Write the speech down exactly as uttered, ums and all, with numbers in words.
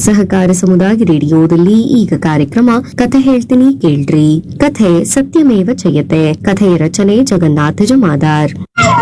ಸಹಕಾರ ಸಮುದಾಯ ರೇಡಿಯೋದಲ್ಲಿ ಈಗ ಕಾರ್ಯಕ್ರಮ ಕಥೆ ಹೇಳ್ತೀನಿ ಕೇಳ್ರಿ. ಕಥೆ ಸತ್ಯಮೇವ ಜಯತೆ. ಕಥೆಯ ರಚನೆ ಜಗನ್ನಾಥ ಜಮಾದಾರ್.